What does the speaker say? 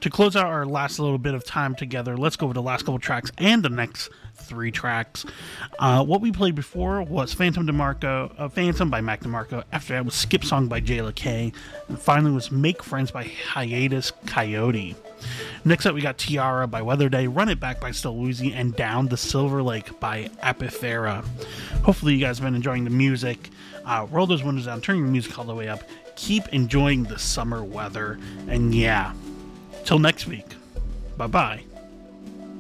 To close out our last little bit of time together, let's go over the last couple tracks and the next 3 tracks. What we played before was Phantom by Mac DeMarco. After that was Skip Song by Jayla K. And finally was Make Friends by Hiatus Coyote. Next up, we got Tiara by Weatherday, Run It Back by Still Woozy, and Down the Silver Lake by Apifera. Hopefully you guys have been enjoying the music. Roll those windows down, turn your music all the way up. Keep enjoying the summer weather. And yeah, till next week. Bye-bye.